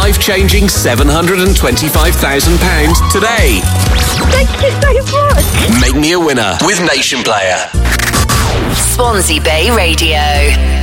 life-changing £725,000 today. Thank you so much. Make me a winner with Nation Player. Swansea Bay Radio.